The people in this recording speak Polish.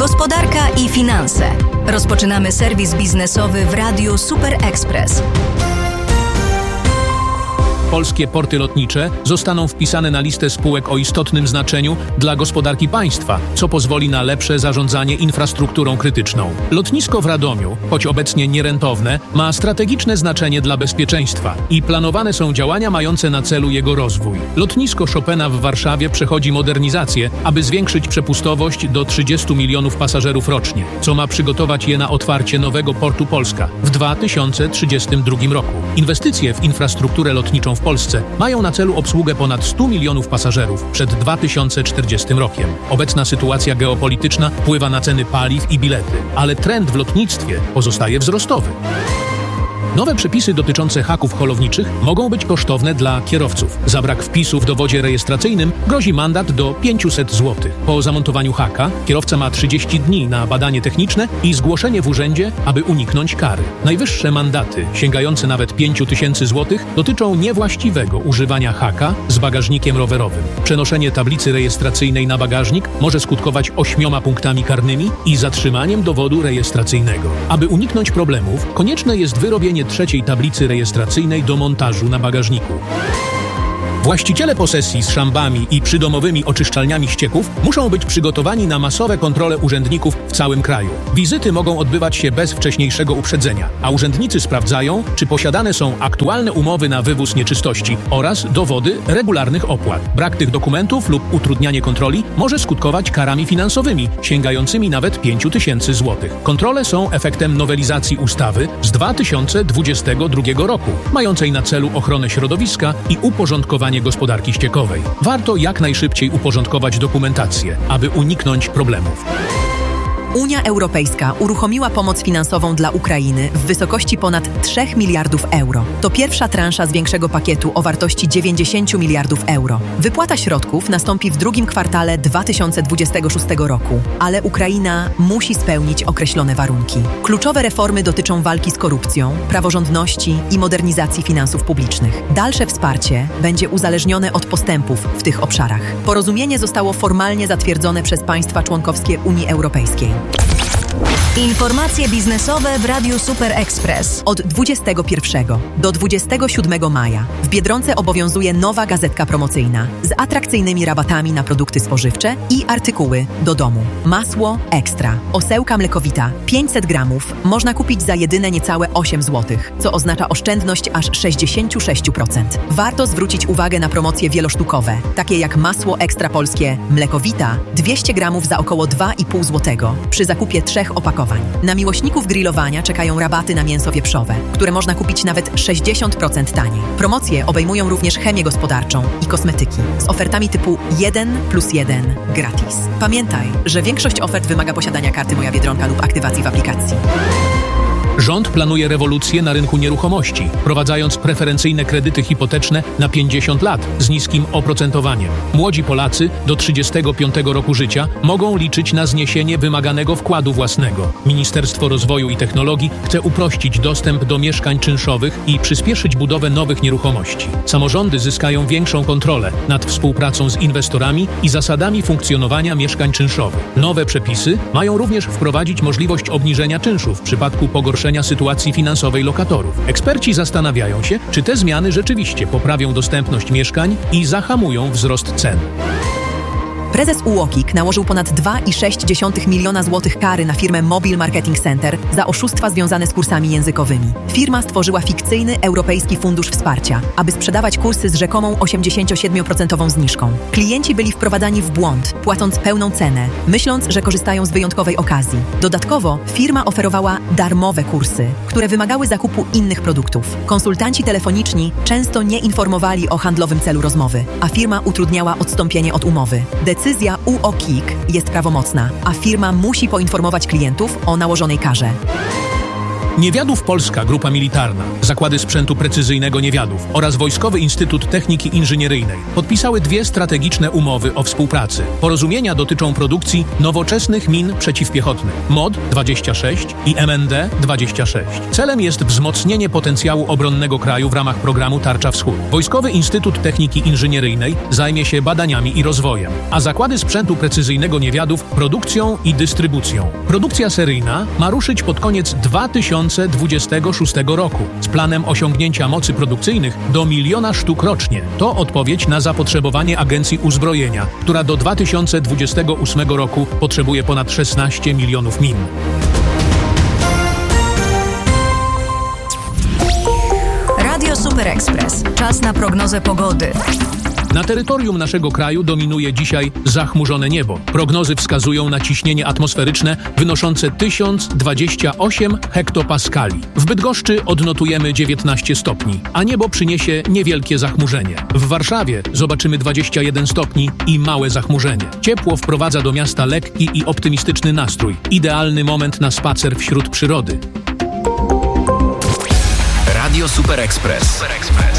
Gospodarka i finanse. Rozpoczynamy serwis biznesowy w Radiu Super Express. Polskie porty lotnicze zostaną wpisane na listę spółek o istotnym znaczeniu dla gospodarki państwa, co pozwoli na lepsze zarządzanie infrastrukturą krytyczną. Lotnisko w Radomiu, choć obecnie nierentowne, ma strategiczne znaczenie dla bezpieczeństwa i planowane są działania mające na celu jego rozwój. Lotnisko Chopina w Warszawie przechodzi modernizację, aby zwiększyć przepustowość do 30 milionów pasażerów rocznie, co ma przygotować je na otwarcie nowego portu Polska w 2032 roku. Inwestycje w infrastrukturę lotniczą w Polsce mają na celu obsługę ponad 100 milionów pasażerów przed 2040 rokiem. Obecna sytuacja geopolityczna wpływa na ceny paliw i bilety, ale trend w lotnictwie pozostaje wzrostowy. Nowe przepisy dotyczące haków holowniczych mogą być kosztowne dla kierowców. Za brak wpisu w dowodzie rejestracyjnym grozi mandat do 500 zł. Po zamontowaniu haka kierowca ma 30 dni na badanie techniczne i zgłoszenie w urzędzie, aby uniknąć kary. Najwyższe mandaty, sięgające nawet 5000 zł, dotyczą niewłaściwego używania haka z bagażnikiem rowerowym. Przenoszenie tablicy rejestracyjnej na bagażnik może skutkować 8 punktami karnymi i zatrzymaniem dowodu rejestracyjnego. Aby uniknąć problemów, konieczne jest wyrobienie trzeciej tablicy rejestracyjnej do montażu na bagażniku. Właściciele posesji z szambami i przydomowymi oczyszczalniami ścieków muszą być przygotowani na masowe kontrole urzędników w całym kraju. Wizyty mogą odbywać się bez wcześniejszego uprzedzenia, a urzędnicy sprawdzają, czy posiadane są aktualne umowy na wywóz nieczystości oraz dowody regularnych opłat. Brak tych dokumentów lub utrudnianie kontroli może skutkować karami finansowymi, sięgającymi nawet 5000 zł. Kontrole są efektem nowelizacji ustawy z 2022 roku, mającej na celu ochronę środowiska i uporządkowanie gospodarki ściekowej. Warto jak najszybciej uporządkować dokumentację, aby uniknąć problemów. Unia Europejska uruchomiła pomoc finansową dla Ukrainy w wysokości ponad 3 miliardów euro. To pierwsza transza z większego pakietu o wartości 90 miliardów euro. Wypłata środków nastąpi w drugim kwartale 2026 roku, ale Ukraina musi spełnić określone warunki. Kluczowe reformy dotyczą walki z korupcją, praworządności i modernizacji finansów publicznych. Dalsze wsparcie będzie uzależnione od postępów w tych obszarach. Porozumienie zostało formalnie zatwierdzone przez państwa członkowskie Unii Europejskiej. Informacje biznesowe w Radiu Super Express. Od 21 do 27 maja w Biedronce obowiązuje nowa gazetka promocyjna z atrakcyjnymi rabatami na produkty spożywcze i artykuły do domu. Masło Ekstra, osełka mlekowita 500 gramów można kupić za jedyne niecałe 8 zł, co oznacza oszczędność aż 66%. Warto zwrócić uwagę na promocje wielosztukowe, takie jak masło Ekstra polskie mlekowita 200 gramów za około 2,5 zł przy zakupie 3 opakowań. Na miłośników grillowania czekają rabaty na mięso wieprzowe, które można kupić nawet 60% taniej. Promocje obejmują również chemię gospodarczą i kosmetyki z ofertami typu 1+1 gratis. Pamiętaj, że większość ofert wymaga posiadania karty Moja Biedronka lub aktywacji w aplikacji. Rząd planuje rewolucję na rynku nieruchomości, wprowadzając preferencyjne kredyty hipoteczne na 50 lat z niskim oprocentowaniem. Młodzi Polacy do 35 roku życia mogą liczyć na zniesienie wymaganego wkładu własnego. Ministerstwo Rozwoju i Technologii chce uprościć dostęp do mieszkań czynszowych i przyspieszyć budowę nowych nieruchomości. Samorządy zyskają większą kontrolę nad współpracą z inwestorami i zasadami funkcjonowania mieszkań czynszowych. Nowe przepisy mają również wprowadzić możliwość obniżenia czynszu w przypadku pogorszenia sytuacji finansowej lokatorów. Eksperci zastanawiają się, czy te zmiany rzeczywiście poprawią dostępność mieszkań i zahamują wzrost cen. Prezes UOKiK nałożył ponad 2,6 miliona złotych kary na firmę Mobile Marketing Center za oszustwa związane z kursami językowymi. Firma stworzyła fikcyjny Europejski Fundusz Wsparcia, aby sprzedawać kursy z rzekomą 87% zniżką. Klienci byli wprowadzani w błąd, płacąc pełną cenę, myśląc, że korzystają z wyjątkowej okazji. Dodatkowo firma oferowała darmowe kursy, które wymagały zakupu innych produktów. Konsultanci telefoniczni często nie informowali o handlowym celu rozmowy, a firma utrudniała odstąpienie od umowy. Decyzja UOKiK jest prawomocna, a firma musi poinformować klientów o nałożonej karze. Niewiadów Polska Grupa Militarna, Zakłady Sprzętu Precyzyjnego Niewiadów oraz Wojskowy Instytut Techniki Inżynieryjnej podpisały 2 strategiczne umowy o współpracy. Porozumienia dotyczą produkcji nowoczesnych min przeciwpiechotnych MOD-26 i MND-26. Celem jest wzmocnienie potencjału obronnego kraju w ramach programu Tarcza Wschód. Wojskowy Instytut Techniki Inżynieryjnej zajmie się badaniami i rozwojem, a Zakłady Sprzętu Precyzyjnego Niewiadów produkcją i dystrybucją. Produkcja seryjna ma ruszyć pod koniec 2026 roku z planem osiągnięcia mocy produkcyjnych do 1 000 000 sztuk rocznie. To odpowiedź na zapotrzebowanie Agencji Uzbrojenia, która do 2028 roku potrzebuje ponad 16 milionów min. Radio Super Express. Czas na prognozę pogody. Na terytorium naszego kraju dominuje dzisiaj zachmurzone niebo. Prognozy wskazują na ciśnienie atmosferyczne wynoszące 1028 hektopaskali. W Bydgoszczy odnotujemy 19 stopni, a niebo przyniesie niewielkie zachmurzenie. W Warszawie zobaczymy 21 stopni i małe zachmurzenie. Ciepło wprowadza do miasta lekki i optymistyczny nastrój. Idealny moment na spacer wśród przyrody. Radio Super Express.